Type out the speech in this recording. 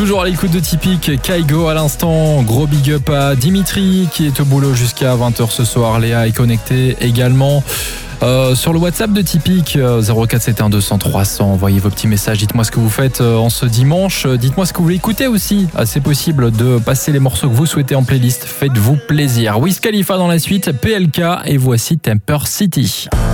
Toujours à l'écoute de Typique, Kaigo à l'instant, gros big up à Dimitri qui est au boulot jusqu'à 20h ce soir. Léa est connectée également. Sur le WhatsApp de Typique 0471 200 300, envoyez vos petits messages, dites-moi ce que vous faites en ce dimanche, dites-moi ce que vous voulez écouter aussi, c'est possible de passer les morceaux que vous souhaitez en playlist, faites-vous plaisir. Wiz Khalifa dans la suite, PLK et voici Temper City.